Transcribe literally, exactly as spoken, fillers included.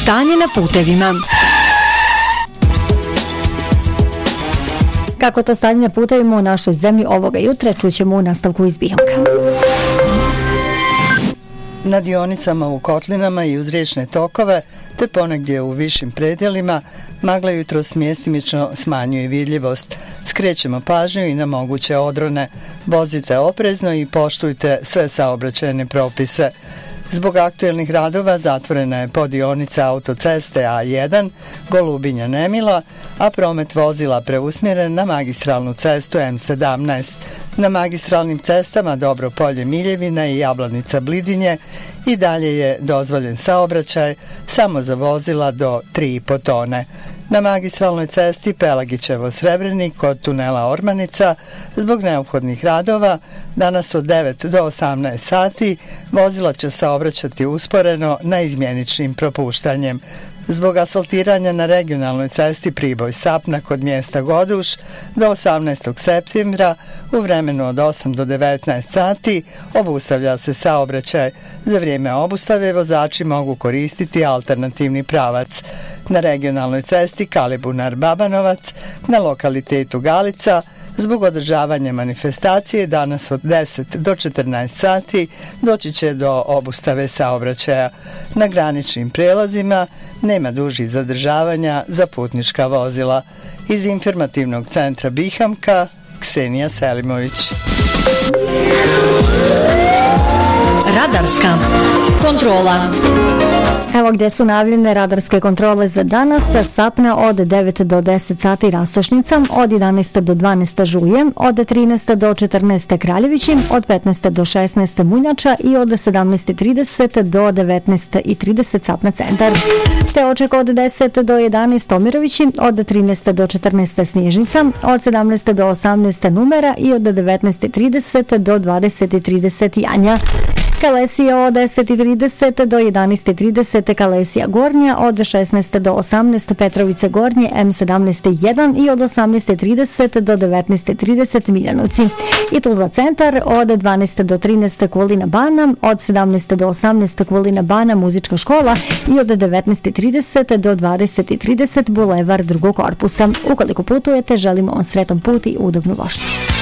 Stanje na putevima. Kako to stanje na putevima u našoj zemlji ovoga jutra čućemo u nastavku iz Bihamka. Na dionicama u kotlinama i uz riječne tokove, te ponegdje u višim predjelima, magla jutros mjestimično smanjuje vidljivost. Skrećemo pažnju i na moguće odrone. Vozite oprezno i poštujte sve saobraćajne propise. Zbog aktuelnih radova zatvorena je podionica autoceste A jedan Golubinja-Nemila, a promet vozila preusmjeren na magistralnu cestu M sedamnaest. Na magistralnim cestama Dobro Polje-Miljevina i Jablanica-Blidinje i dalje je dozvoljen saobraćaj samo za vozila do tri i po tone. Na magistralnoj cesti Pelagićevo-Srebrenik kod tunela Ormanica zbog neophodnih radova danas od devet do osamnaest sati vozila će saobraćati usporeno na izmjeničnim propuštanjem. Zbog asfaltiranja na regionalnoj cesti Priboj-Sapna kod mjesta Goduš do osamnaestog septembra u vremenu od osam do devetnaest sati obustavlja se saobraćaj. Za vrijeme obustave vozači mogu koristiti alternativni pravac. Na regionalnoj cesti Kalibunar-Babanovac na lokalitetu Galica zbog održavanja manifestacije danas od deset do četrnaest sati doći će do obustave saobraćaja. Na graničnim prijelazima nema dužih zadržavanja za putnička vozila. Iz informativnog centra Bihamka, Ksenija Selimović. Radarska kontrola. Evo gdje su najavljene radarske kontrole za danas. Sapna od devet do deset sati Rasošnica, od jedanaest do dvanaest Žuje, od trinaest do četrnaest Kraljevići, od petnaest do šesnaest Munjača i od sedamnaest i trideset do devetnaest i trideset Sapna centar. Te oček od deset do jedanaest Omirovići, od trinaest do četrnaest Snježnica, od sedamnaest do osamnaest Numera i od devetnaest i trideset do dvadeset i trideset Janja. Kalesija od deset i trideset do jedanaest i trideset Kalesija Gornja, od šesnaest do osamnaest Petrovice Gornje M sedamnaest jedan i od osamnaest i trideset do devetnaest i trideset Miljanovci. I Tuzla centar od dvanaest do trinaest Kulina Bana, od sedamnaest do osamnaest Kulina Bana Muzička škola i od devetnaest i trideset do dvadeset i trideset Bulevar drugog korpusa. Ukoliko putujete, želimo vam sretan put i udobnu vožnju.